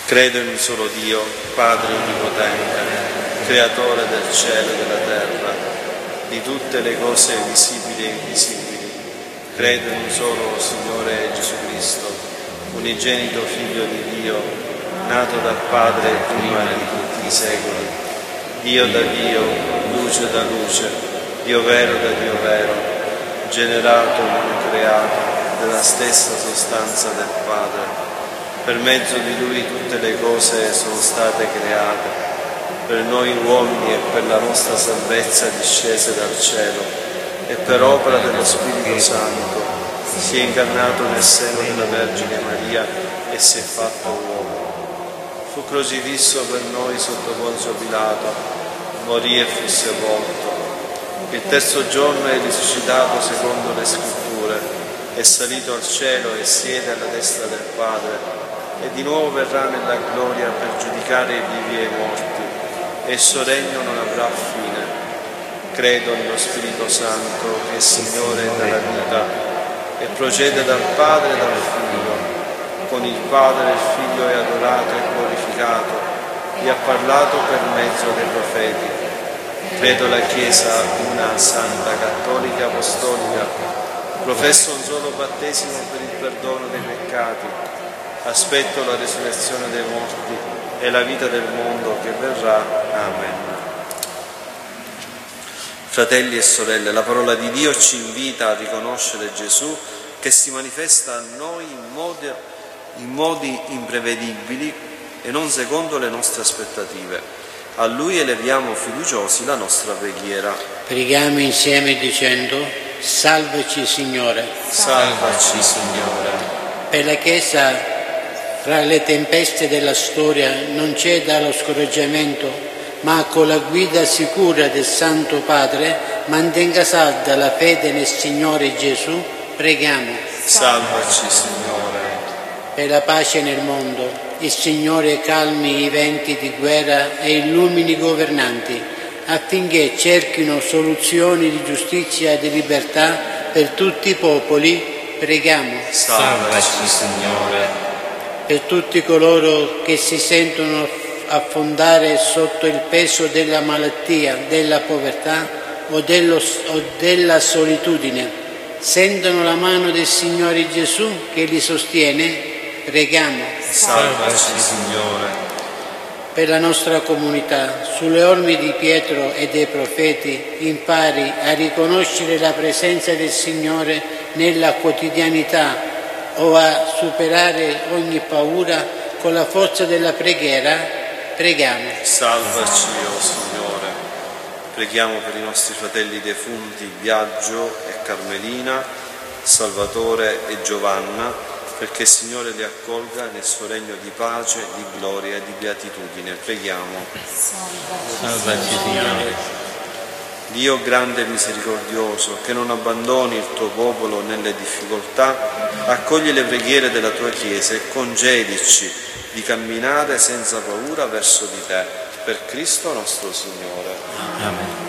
Credo in un solo Dio, Padre Onnipotente, Creatore del cielo e della terra, di tutte le cose visibili e invisibili. Credo in un solo Signore Gesù Cristo, unigenito Figlio di Dio, nato dal Padre prima di tutti i secoli, Dio da Dio, luce da luce, Dio vero da Dio vero, generato, non creato, della stessa sostanza del Padre. Per mezzo di Lui tutte le cose sono state create, per noi uomini e per la nostra salvezza discese dal cielo, e per opera dello Spirito Santo si è incarnato nel seno della Vergine Maria e si è fatto uomo. Fu crocifisso per noi sotto Ponzio Pilato, morì e fu sepolto. Il terzo giorno è risuscitato secondo le Scritture, è salito al cielo e siede alla destra del Padre, e di nuovo verrà nella gloria per giudicare i vivi e i morti, e il suo regno non avrà fine. Credo nello Spirito Santo, che è Signore della vita, e procede dal Padre e dal Figlio. Con il Padre il Figlio è adorato e glorificato, e ha parlato per mezzo dei profeti. Credo la Chiesa una, santa, cattolica, apostolica. Professo un solo battesimo per il perdono dei peccati. Aspetto la resurrezione dei morti e la vita del mondo che verrà. Amen. Fratelli e sorelle, la parola di Dio ci invita a riconoscere Gesù che si manifesta a noi in modi imprevedibili e non secondo le nostre aspettative. A Lui eleviamo fiduciosi la nostra preghiera. Preghiamo insieme dicendo: Salvaci Signore. Salvaci Signore. Per la Chiesa, fra le tempeste della storia non ceda allo scoraggiamento, ma con la guida sicura del Santo Padre mantenga salda la fede nel Signore Gesù. Preghiamo. Salvaci Signore. Per la pace nel mondo, il Signore calmi i venti di guerra e illumini i governanti, affinché cerchino soluzioni di giustizia e di libertà per tutti i popoli. Preghiamo. Salvaci Signore. Per tutti coloro che si sentono affondare sotto il peso della malattia, della povertà o della solitudine, sentono la mano del Signore Gesù che li sostiene. Preghiamo. Salvaci Signore. Per la nostra comunità, sulle orme di Pietro e dei profeti, impari a riconoscere la presenza del Signore nella quotidianità o a superare ogni paura con la forza della preghiera. Preghiamo. Salvaci, o Signore. Preghiamo per i nostri fratelli defunti Biagio e Carmelina, Salvatore e Giovanna, perché il Signore li accolga nel suo regno di pace, di gloria e di beatitudine. Preghiamo. Salvaci, Signore. Dio grande e misericordioso, che non abbandoni il tuo popolo nelle difficoltà, accogli le preghiere della tua Chiesa e concedici di camminare senza paura verso di te, per Cristo nostro Signore. Amen.